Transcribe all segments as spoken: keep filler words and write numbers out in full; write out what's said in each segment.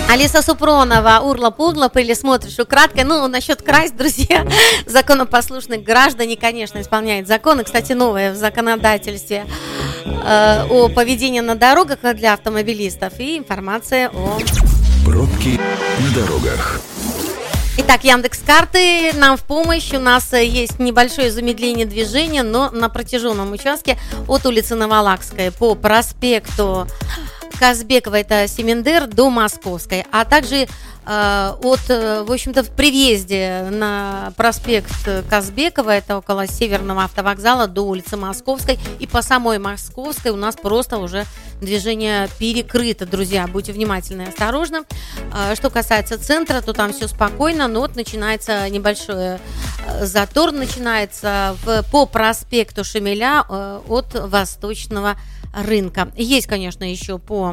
Алиса Супронова, Урла-Пугла, или смотришь украдкой. Ну, насчет красть, друзья, законопослушных граждане, конечно, исполняют законы. Кстати, новое в законодательстве э, о поведении на дорогах для автомобилистов и информация о... Пробки на дорогах. Итак, Яндекс.Карты нам в помощь. У нас есть небольшое замедление движения, но на протяженном участке от улицы Новолакской по проспекту Казбекова, это Семендер, до Московской, а также э, от, в общем-то, в привезде на проспект Казбекова, это около Северного автовокзала, до улицы Московской, и по самой Московской у нас просто уже движение перекрыто, друзья, будьте внимательны и осторожны. Э, что касается центра, то там все спокойно, но вот начинается небольшой затор, начинается в, по проспекту Шемеля э, от Восточного рынка. Есть, конечно, еще по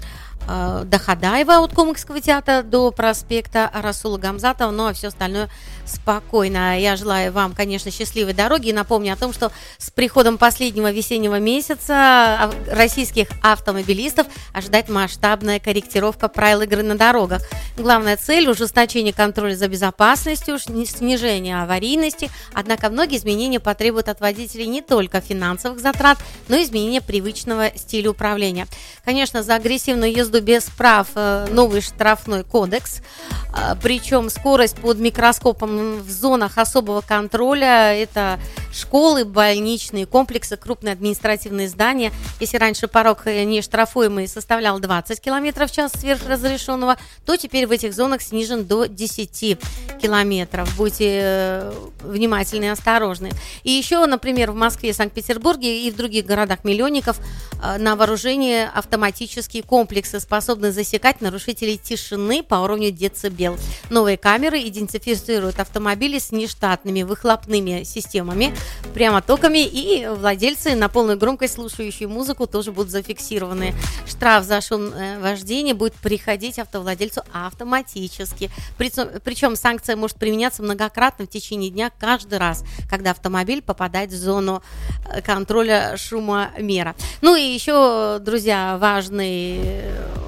э, Доходаева от Комиксского театра до проспекта Расула Гамзатова, но все остальное спокойно. Я желаю вам, конечно, счастливой дороги и напомню о том, что с приходом последнего весеннего месяца российских автомобилистов ожидает масштабная корректировка правил игры на дорогах. Главная цель – ужесточение контроля за безопасностью, снижение аварийности, однако многие изменения потребуют от водителей не только финансовых затрат, но и изменения привычного стиля управления. Конечно, за агрессивную езду без прав новый штрафной кодекс, причем скорость под микроскопом в зонах особого контроля – это школы, больничные комплексы, крупные административные здания. Если раньше порог нештрафуемый составлял двадцать километров в час сверхразрешенного, то теперь в этих зонах снижен до десять километров. Будьте внимательны и осторожны. И еще, например, в Москве, Санкт-Петербурге и в других городах-миллионников на вооружении автоматические комплексы, способны засекать нарушителей тишины по уровню децибел. Новые камеры идентифицируют автомобили с нештатными выхлопными системами, прямотоками, и владельцы на полную громкость слушающие музыку тоже будут зафиксированы. Штраф за шумное вождение будет приходить автовладельцу автоматически. Причем, причем санкция может применяться многократно в течение дня каждый раз, когда автомобиль попадает в зону контроля шумомера. Ну и еще, друзья, важный,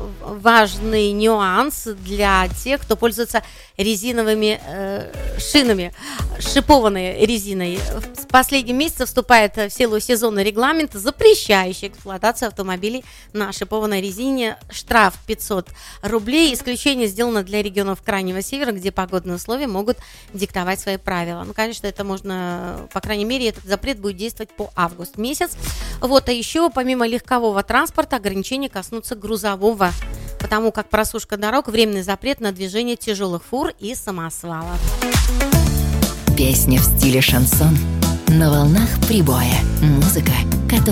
важный нюанс для тех, кто пользуется резиновыми э, шинами, шипованной резиной. С последним месяцем вступает в силу сезонный регламент, запрещающий эксплуатацию автомобилей на шипованной резине. Штраф пятьсот рублей. Исключение сделано для регионов Крайнего Севера, где погодные условия могут диктовать свои правила. Ну, конечно, это можно, по крайней мере, этот запрет будет действовать по август месяц. Вот, а еще, помимо легкового транспорта, ограничения коснутся грузового, потому как просушка дорог, временный запрет на движение тяжелых фур и самосвалов. Песня в стиле шансон на волнах прибоя. Музыка, которая